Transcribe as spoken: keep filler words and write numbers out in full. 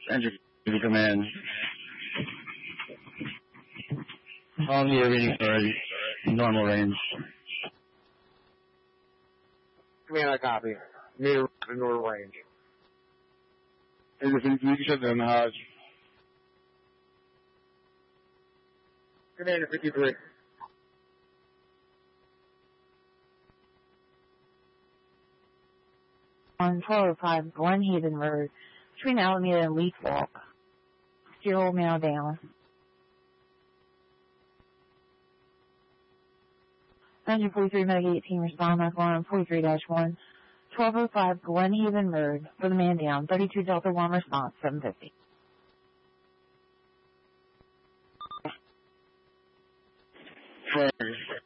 Enter the command. Omnia reading for normal range. Command, I copy. Meter in normal range. You can shut down the Hodge. Commander fifty-three. On twelve oh five Glenhaven Road, between Alameda and Leaf Walk. Zero now down. one forty-three Medicaid team respond on line forty-three dash one. twelve oh five Glenhaven Road for the man down. thirty-two Delta one response, seven fifty. First.